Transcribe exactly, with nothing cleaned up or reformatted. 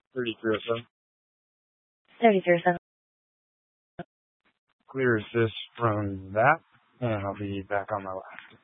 thirty-three oh seven. thirty-three oh seven. Clear assist from that, and I'll be back on my left.